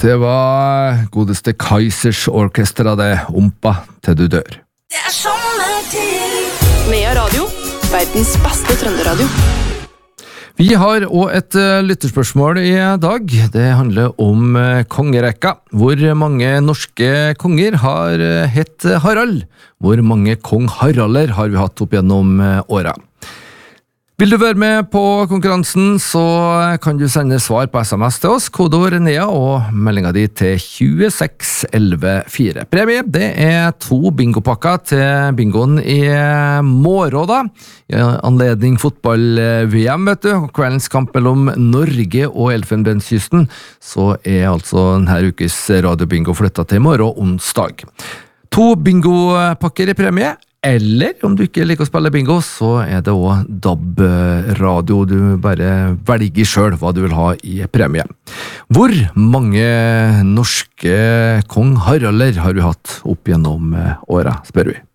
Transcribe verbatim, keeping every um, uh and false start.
Det var godeste Kaizers Orkestra, det Ompa til du dør. Det er sommertid. Nea Radio, verdens beste trønderadio. Vi har også et uh, lytterspørsmål i dag. Det handler om uh, kongerekka. Hvor mange norske konger har uh, hett Harald? Hvor mange kong Haralder har vi hatt opp gjennom uh, åra? Vil du være med på konkurransen, så kan du sende svar på sms til oss, kodeord Nea og meldinga di til tjueseks elleve fire. Premie, det er to bingopakker til bingoen i morgen da. I anledning fotball-V M, vet du, og kveldens kamp mellom Norge og Elfenbenskysten, så er altså denne ukes radiobingo flyttet til morgen onsdag. To bingopakker i premie, eller om du ikke liker å spille bingo, så er det også D A B-radio. Du bare velger selv hva du vil ha i premie. Hvor mange norske kong Haralder har vi hatt opp gjennom året, spør vi.